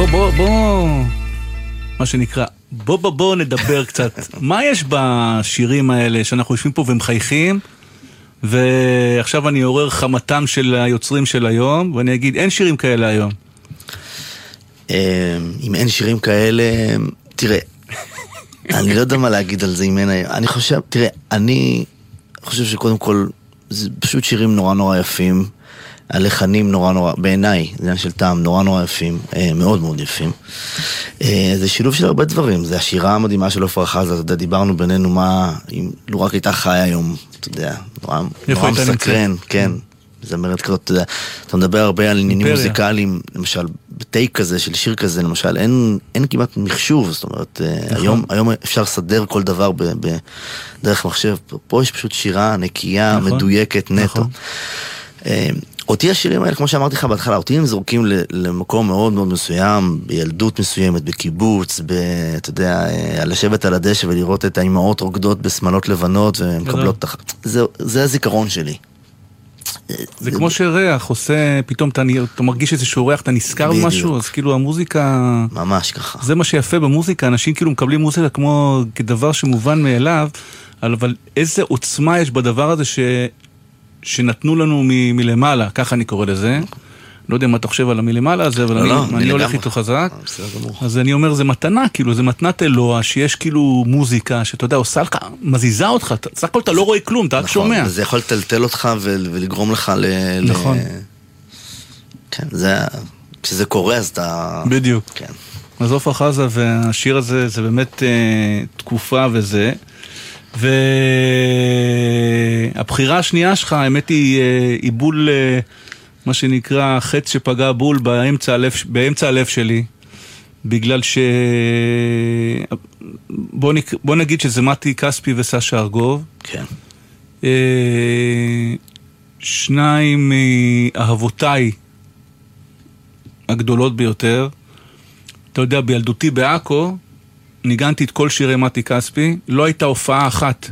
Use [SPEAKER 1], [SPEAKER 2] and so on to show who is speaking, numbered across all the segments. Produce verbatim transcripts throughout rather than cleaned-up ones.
[SPEAKER 1] בוא, בוא, בוא, מה שנקרא, בוא, בוא, בוא נדבר קצת. מה יש בשירים האלה שאנחנו יושבים פה ומחייכים, ועכשיו אני עורר חמתם של היוצרים של היום, ואני אגיד, אין שירים כאלה היום.
[SPEAKER 2] אם אין שירים כאלה, תראה, אני לא יודע מה להגיד על זה אם אין היום. אני חושב, תראה, אני חושב שקודם כל, זה פשוט שירים נורא נורא יפים, הלחנים נורא נורא, בעיניי, זה עניין של טעם, נורא נורא יפים, מאוד מאוד יפים. זה שילוב של הרבה דברים, זה השירה המדהימה של עופרה חזה, אתה יודע, דיברנו בינינו מה, אם לא רק הייתה חיה היום, אתה יודע, נורא מסקרן, כן. זמרת כזאת, אתה יודע, אתה מדבר הרבה על עניינים מוזיקליים, למשל, בטייק כזה, של שיר כזה, למשל, אין, אין כמעט מחשוב, זאת אומרת, היום, היום אפשר לסדר כל דבר בדרך מחשב, פה יש פשוט שירה נקייה, מדויקת, נטו. אותי השירים האלה, כמו שאמרתי לך בהתחלה, אותי הם זורקים למקום מאוד מאוד מסוים, בילדות מסוימת, בקיבוץ, אתה יודע, לשבת על הדשא ולראות את האימהות רוקדות בסמלות לבנות ומקבלות את... זה הזיכרון שלי.
[SPEAKER 1] זה כמו שריח עושה, פתאום אתה מרגיש איזשהו ריח, אתה נזכר במשהו, אז כאילו המוזיקה...
[SPEAKER 2] ממש ככה.
[SPEAKER 1] זה מה שיפה במוזיקה, אנשים כאילו מקבלים מוזיקה כמו כדבר שמובן מאליו, אבל איזה עוצמה יש בדבר הזה ש... שנתנו לנו מ- מלמעלה, ככה אני קורא לזה. לא יודע מה אתה חושב על המלמעלה הזה, אבל
[SPEAKER 2] לא,
[SPEAKER 1] אני,
[SPEAKER 2] לא,
[SPEAKER 1] אני הולך
[SPEAKER 2] לגמרי.
[SPEAKER 1] איתו חזק. אז אני אומר, זה מתנה, כאילו, זה מתנת אלוה, שיש כאילו מוזיקה, שאתה יודע, עושה לך, מזיזה אותך, סך הכל אתה לא רואה כלום, אתה רק
[SPEAKER 2] נכון,
[SPEAKER 1] שומע.
[SPEAKER 2] וזה יכול לטלטל אותך ו- ולגרום לך ל...
[SPEAKER 1] נכון.
[SPEAKER 2] ל... כן, זה... כשזה קורה, אז אתה...
[SPEAKER 1] בדיוק.
[SPEAKER 2] כן.
[SPEAKER 1] אז עופרה חזה והשיר הזה, זה באמת אה, תקופה וזה. והבחירה השנייה שלך, האמת היא עיבול, מה שנקרא חץ שפגע בול באמצע הלב, באמצע הלב שלי, בגלל ש... בוא, נק... בוא נגיד שזה מתי כספי וסשה ארגוב.
[SPEAKER 2] כן.
[SPEAKER 1] שניים מאהבותיי הגדולות ביותר. אתה יודע, בילדותי בעכו, ניגנתי את כל שירי מתי כספי, לא הייתה הופעה אחת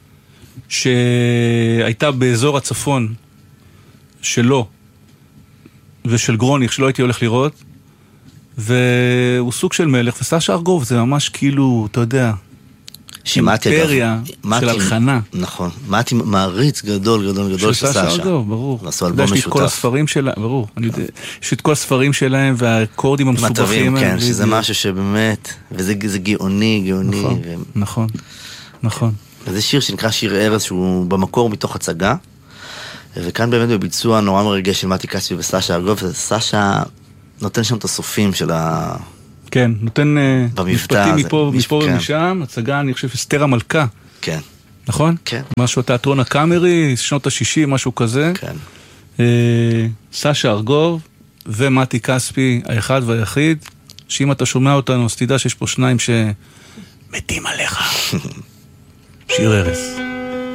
[SPEAKER 1] שהייתה באזור הצפון שלו ושל גרוניך שלא הייתי הולך לראות, והוא סוג של מלך, וסשה ארגוב זה ממש כאילו, אתה יודע, אימפריה של הלחנה.
[SPEAKER 2] נכון, מתי מעריץ גדול גדול גדול של סשה
[SPEAKER 1] ארגוב, ברור.
[SPEAKER 2] עשו אלבום משותף.
[SPEAKER 1] יש לי את כל הספרים שלה, ברור, יש לי את כל הספרים שלהם והאקורדים המסובכים.
[SPEAKER 2] כן, שזה משהו שבאמת, וזה גאוני, גאוני.
[SPEAKER 1] נכון, נכון.
[SPEAKER 2] וזה שיר שנקרא שיר ארז, שהוא במקור מתוך הצגה, וכאן באמת בביצוע נורא מרגש של מתי כספי וסשה ארגוב, וסשה נותן שם את הסופים של ה... כן,
[SPEAKER 1] נותן משפטים מפה ומשם, הצגה, אני חושב, אסתר המלכה.
[SPEAKER 2] כן.
[SPEAKER 1] נכון?
[SPEAKER 2] כן.
[SPEAKER 1] משהו התיאטרון הקאמרי, שנות ה-שישים, משהו כזה.
[SPEAKER 2] כן.
[SPEAKER 1] סשה ארגוב ומתי כספי, האחד והיחיד, שאם אתה שומע אותנו, אז תדע שיש פה שניים שמתים עליך. שיר ארז.